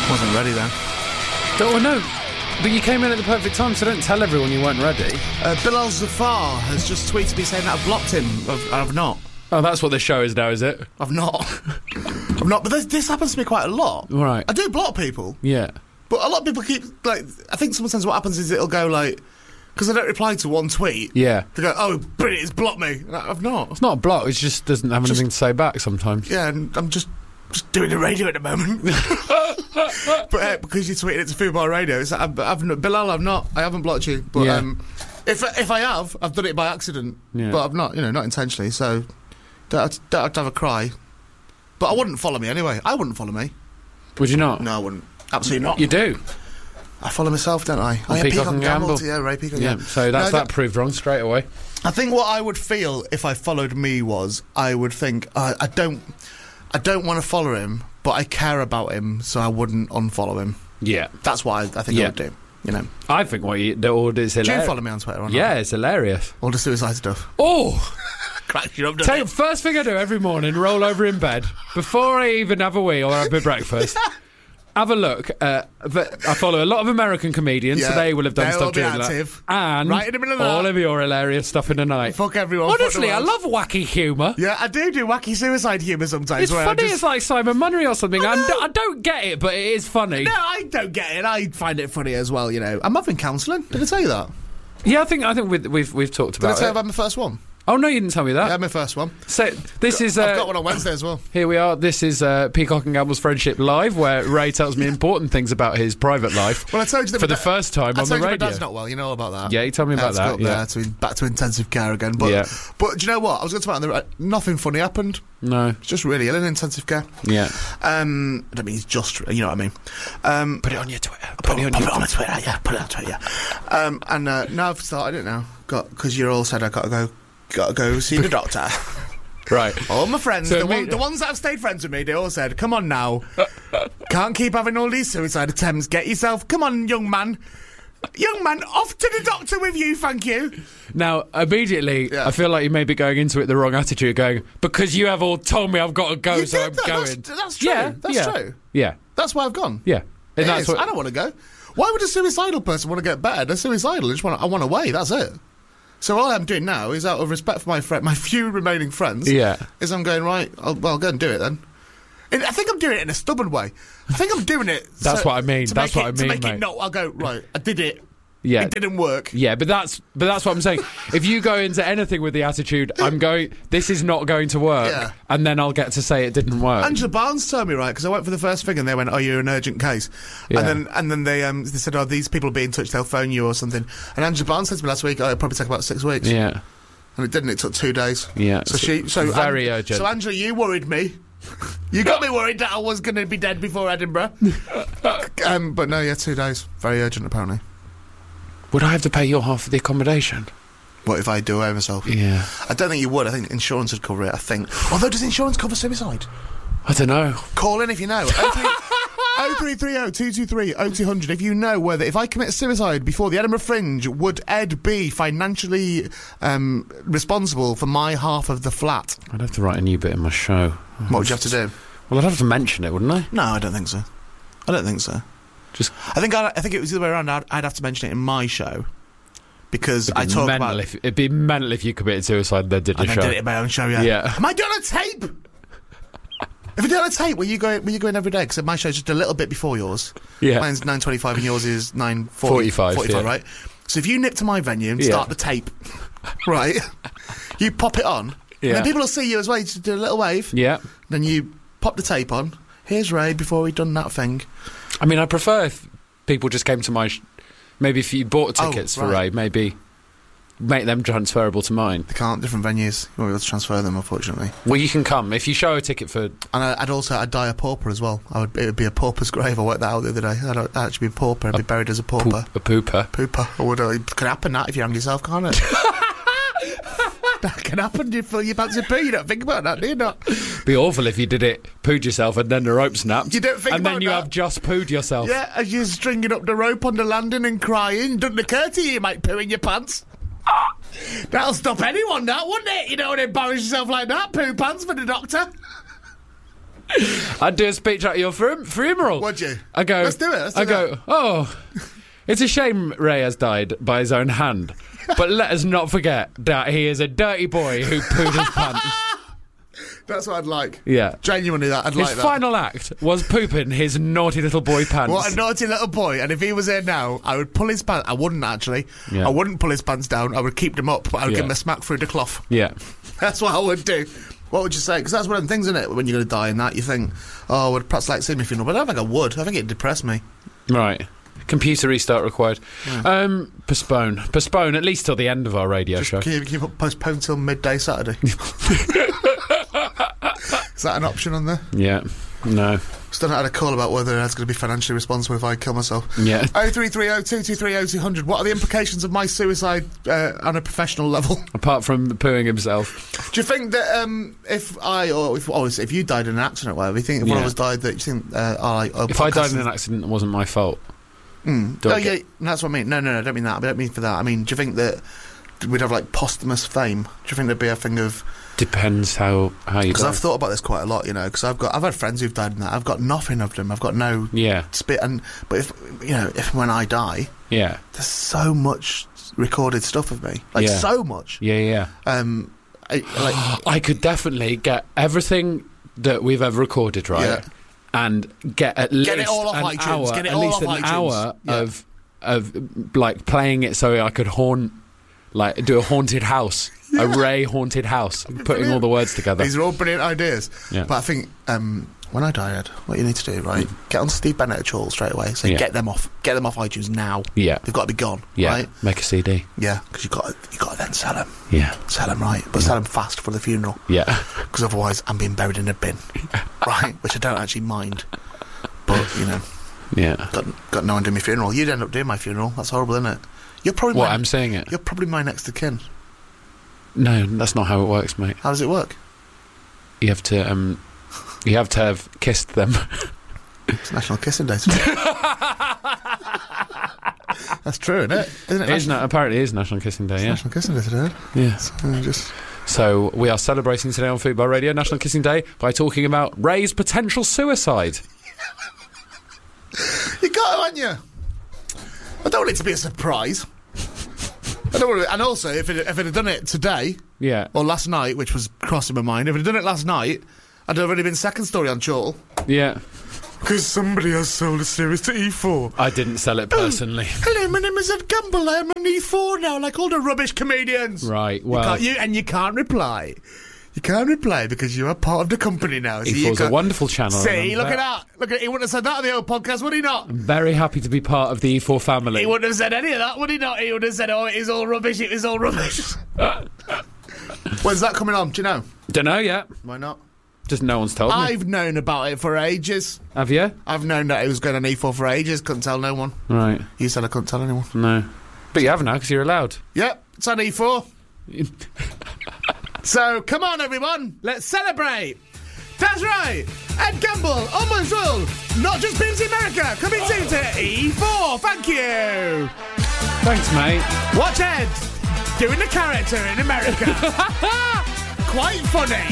Wasn't ready then. Oh, no. But you came in at the perfect time, so don't tell everyone you weren't ready. Bilal Zafar has just tweeted me saying that I've blocked him. I've not. Oh, that's what this show is now, is it? I've not. I've not. But this happens to me quite a lot. Right. I do block people. Yeah. But a lot of people keep, like, I think sometimes what happens is it'll go, like, because I don't reply to one tweet. Yeah. They go, oh, brilliant, it's blocked me. And I've not. It's not a block, it just doesn't have anything to say back sometimes. Yeah, and I'm just doing the radio at the moment. But because you tweeted it to Football Radio, it's like, Bilal, I haven't blocked you. But Yeah. if I have, I've done it by accident. Yeah. But I've not, not intentionally, so don't have to have a cry. But I wouldn't follow me anyway. I wouldn't follow me. Would you not? No, I wouldn't. Absolutely not. You do? I follow myself, don't I? On Peacock and Gamble. Yeah, Ray Peacock. Yeah, so that proved wrong straight away. I think what I would feel if I followed me was I would think I don't want to follow him, but I care about him, so I wouldn't unfollow him. Yeah. That's what I think I would do. I think what you do is hilarious. Do you follow me on Twitter or not? Yeah, it's hilarious. All the suicide stuff. Oh! Cracks you up, doesn't it? First thing I do every morning, roll over in bed, before I even have a wee or have my breakfast, have a look. I follow a lot of American comedians, so they will have done stuff during active. that. And right in the middle of all that. of your hilarious stuff in the night. Fuck everyone. Honestly, I love wacky humour. Yeah, I do wacky suicide humour sometimes. It's funny, it's like Simon Munnery or something. I don't get it, but it is funny. No, I don't get it. I find it funny as well, I'm having counselling. Did I tell you that? Yeah, I think we've talked about it. Did I tell you about my first one? Oh, no, you didn't tell me that. Yeah, my first one. So, this is... I've got one on Wednesday as well. Here we are. This is Peacock and Gamble's Friendship Live, where Ray tells me important things about his private life. Well, I told you that for the first time on the radio. My dad's not well, you know about that. Yeah, you told me about that. Yeah, back to intensive care again. But, but do you know what? I was going to talk about nothing funny happened. No. It's just really ill in intensive care. Yeah. I don't mean he's just, you know what I mean. Put it on your Twitter. Put it on Twitter, yeah. Put it on Twitter, yeah. And now I've started it now. Because you all said I gotta go see the doctor. Right. All my friends, the ones that have stayed friends with me, they all said, come on now. Can't keep having all these suicide attempts. Get yourself, come on, young man. Young man, off to the doctor with you, thank you. Now, immediately, I feel like you may be going into it the wrong attitude, going, because you have all told me I've got to go, so I'm going. That's true. Yeah, that's true. Yeah. That's why I've gone. Yeah. And I don't want to go. Why would a suicidal person want to get better? They're suicidal. I want away, that's it. So all I'm doing now is, out of respect for my few remaining friends, is I'm going, right, I'll go and do it then. I think I'm doing it in a stubborn way. I think I'm doing it. That's what I mean. That's what I mean, to make mate. it not, I'll go, right, I did it. Yeah. It didn't work. Yeah, but that's what I'm saying. If you go into anything with the attitude, this is not going to work, and then I'll get to say it didn't work. Angela Barnes told me, right, because I went for the first thing and they went, oh, you're an urgent case. Yeah. And then they said, oh, these people will be in touch, they'll phone you or something. And Angela Barnes said to me last week, oh, it'll probably take about 6 weeks. Yeah. And it didn't, it took 2 days. Yeah. So very urgent. So Angela, you worried me. You got me worried that I was going to be dead before Edinburgh. But no, 2 days. Very urgent, apparently. Would I have to pay your half of the accommodation? What if I do away myself? Yeah. I don't think you would. I think insurance would cover it, I think. Although, does insurance cover suicide? I don't know. Call in if you know. 0330 223 0200 if you know whether, if I commit suicide before the Edinburgh Fringe, would Ed be financially responsible for my half of the flat? I'd have to write a new bit in my show. What would you have to do? Well, I'd have to mention it, wouldn't I? No, I don't think so. I think it was the other way around. I'd have to mention it in my show because I talk about. It'd be mental if you committed suicide and then did a show. Did it in my own show. Yeah. Am I doing a tape? If I do on a tape, will you go in every day? Because my show's just a little bit before yours. Yeah. Mine's 9:25 and yours is 9:45, right? So if you nip to my venue and start the tape, right? You pop it on, and then people will see you as well. You just do a little wave. Yeah. Then you pop the tape on. Here's Ray before we've done that thing. I mean, I prefer if people just came to my... maybe if you bought tickets for Ray, maybe make them transferable to mine. They can't, different venues. You won't be able to transfer them, unfortunately. Well, you can come. If you show a ticket for... And I'd die a pauper as well. It would be a pauper's grave. I worked that out the other day. I'd actually be a pauper. I'd be buried as a pauper. A pooper? Pooper. It could happen that if you hang yourself, can't it? That can happen. You fill your pants with poo. You don't think about that, do you not? Be awful if you did it, pooed yourself, and then the rope snapped. You don't think about that. And then you have just pooed yourself. Yeah, as you're stringing up the rope on the landing and crying. Doesn't occur to you might poo in your pants. That'll stop anyone, that, wouldn't it? You don't want to embarrass yourself like that. Poo pants for the doctor. I'd do a speech at your funeral. Would you? I go. Let's do it. Oh, it's a shame Ray has died by his own hand, but let us not forget that he is a dirty boy who pooed his pants. That's what I'd like. Yeah. Genuinely, I'd like that. His final act was pooping his naughty little boy pants. What a naughty little boy. And if he was here now, I would pull his pants. I wouldn't, actually. Yeah. I wouldn't pull his pants down. I would keep them up, but I would give him a smack through the cloth. Yeah. That's what I would do. What would you say? Because that's one of the things, isn't it? When you're going to die and that, you think, oh, I would perhaps like to see my funeral. But I don't think I would. I think it'd depress me. Right. Computer restart required. Yeah. Postpone, at least till the end of our radio show. Can you postpone till midday Saturday? Is that an option on there? Yeah. No. Still not had a call about whether it's going to be financially responsible if I kill myself. Yeah. 0330-223-0200. What are the implications of my suicide on a professional level? Apart from pooing himself. Do you think that if you died in an accident or whatever, you think if one of us died, that you think if I died in an accident, it wasn't my fault. That's what I mean. No, I don't mean that. I don't mean for that. I mean, do you think that we'd have like posthumous fame? Do you think there'd be a thing of? Depends how you. Because I've thought about this quite a lot, because I've had friends who've died in that. I've got nothing of them. I've got no spit. But if when I die, there's so much recorded stuff of me, so much. Yeah. I could definitely get everything that we've ever recorded, right? Yeah. And get at least an hour of like playing it so I could do a haunted house. A Ray haunted house, putting all the words together. These are all brilliant ideas. Yeah. But I think when I die, Ed, what you need to do, right? Get on Steve Bennett at Chorley straight away. So get them off iTunes now. Yeah, they've got to be gone. Yeah, right? Make a CD. Yeah, because you got to then sell them. Yeah, sell them right, but sell them fast for the funeral. Yeah, because otherwise I'm being buried in a bin, right? Which I don't actually mind. But yeah, got no one doing my funeral. You'd end up doing my funeral. That's horrible, isn't it? You're probably I'm saying it. You're probably my next of kin. No, that's not how it works, mate. How does it work? You have to have kissed them. It's National Kissing Day today. That's true, isn't it? Apparently it is National Kissing Day, National Kissing Day today. Yeah. So we are celebrating today on Football Radio, National Kissing Day, by talking about Ray's potential suicide. You got to, haven't you? I don't want it to be a surprise. I don't want to, and also, if it had done it today, or last night, which was crossing my mind, if it had done it last night, I'd have already been second story on Chorley. Yeah. Because somebody has sold a series to E4. I didn't sell it personally. Hello, my name is Ed Gamble. I'm on E4 now, like all the rubbish comedians. Right, well... You can't reply. You can't reply because you are part of the company now. So E4's a wonderful channel. See, look at that. He wouldn't have said that on the old podcast, would he not? I'm very happy to be part of the E4 family. He wouldn't have said any of that, would he not? He would have said, oh, it is all rubbish, it is all rubbish. When's that coming on? Do you know? Don't know yet. Why not? Just no one's told me. I've known about it for ages. Have you? I've known that it was going on E4 for ages. Couldn't tell no one. Right. You said I couldn't tell anyone. No. But you have now, because you're allowed. Yep, it's on E4. So, come on, everyone. Let's celebrate. That's right. Ed Gamble, almost all. Not just BBC America. Coming soon to E4. Thank you. Thanks, mate. Watch Ed doing the character in America. Quite funny.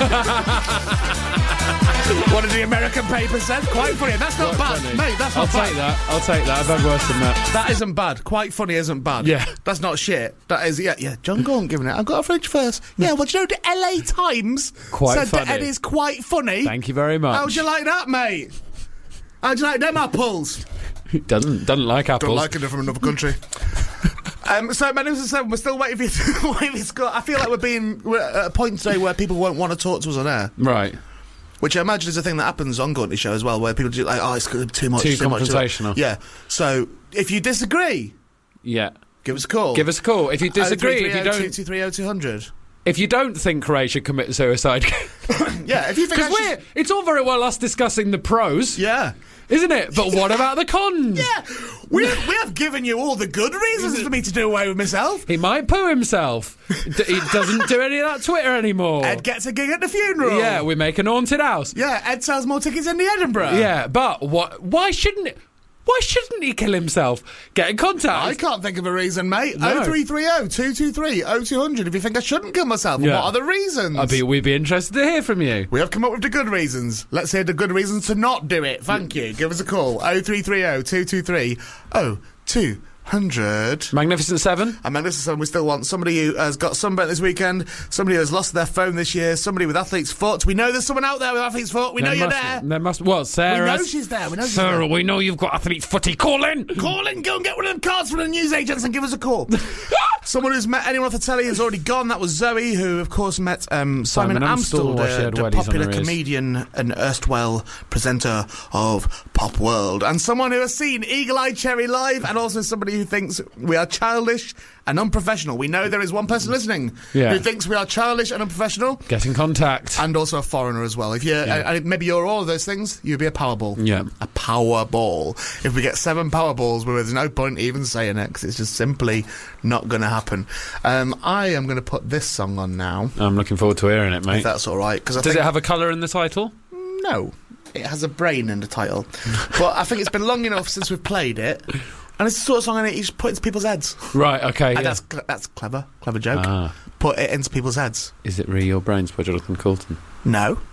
One of the American papers said, quite funny. That's not bad, funny. Mate, that's not bad. I'll take that. I've had worse than that. That isn't bad. Quite funny isn't bad. Yeah. That's not shit. That is, yeah. John Gordon giving it. I've got a fridge first. Yeah, well, do you know the LA Times said that Ed is quite funny? Thank you very much. How'd you like that, mate? How'd you like them apples? Doesn't like apples. Don't like it from another country. So, my name's Seven. We're still waiting for you to score. I feel like we're at a point today where people won't want to talk to us on air. Right. Which I imagine is a thing that happens on Gortney's show as well, where people do like, oh, it's too much. Too confrontational. Yeah. So, if you disagree, give us a call. Give us a call. If you disagree, if you don't... 223-0200. If you don't think Ray should commit suicide... Yeah, if you think... Because it's all very well us discussing the pros. Yeah. Isn't it? But what about the cons? Yeah, we have given you all the good reasons for me to do away with myself. He might poo himself. He doesn't do any of that Twitter anymore. Ed gets a gig at the funeral. Yeah, we make an haunted house. Yeah, Ed sells more tickets in the Edinburgh. Yeah, but why shouldn't it... Why shouldn't he kill himself? Get in contact. I can't think of a reason, mate. No. 0330 223 0200 if you think I shouldn't kill myself. Yeah. What are the reasons? We'd be interested to hear from you. We have come up with the good reasons. Let's hear the good reasons to not do it. Thank you. Give us a call. 0330 223 0200. Magnificent Seven. And Magnificent Seven, we still want somebody who has got sunburnt this weekend, somebody who has lost their phone this year, somebody with athlete's foot. We know there's someone out there with athlete's foot. We know you're there. There must. What, Sarah? We know she's there. Sarah, we know you've got athlete's footy. Call in. Go and get one of them cards from the newsagents and give us a call. Someone who's met anyone off the telly has already gone. That was Zoe, who, of course, met Simon Amstel, the popular comedian and erstwhile presenter of Pop World. And someone who has seen Eagle Eye Cherry live, and also somebody who thinks we are childish and unprofessional. We know there is one person listening who thinks we are childish and unprofessional. Get in contact. And also a foreigner as well. If you're, maybe you're all of those things, you'd be a Powerball. Yeah. A Powerball. If we get 7 Powerballs, there's no point even saying it, because it's just simply not going to happen. I am going to put this song on now. I'm looking forward to hearing it, mate. If that's all right. Does it have a colour in the title? No. It has a brain in the title. But I think it's been long enough since we've played it. And it's the sort of song you just put into people's heads. Right, okay. And that's clever. Clever joke. Put it into people's heads. Is it Re Your Brains by Jonathan Coulton? No.